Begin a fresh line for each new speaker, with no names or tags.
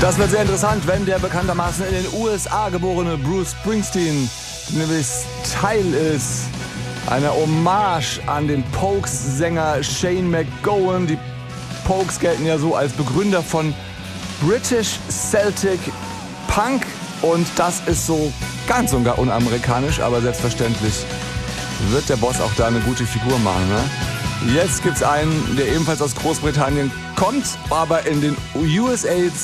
Das wird sehr interessant, wenn der bekanntermaßen in den USA geborene Bruce Springsteen nämlich Teil ist einer Hommage an den Pogues-Sänger Shane MacGowan. Die Pogues gelten ja so als Begründer von British Celtic Punk und das ist so ganz und gar unamerikanisch, aber selbstverständlich wird der Boss auch da eine gute Figur machen, ne? Jetzt gibt's einen, der ebenfalls aus Großbritannien kommt, aber in den USA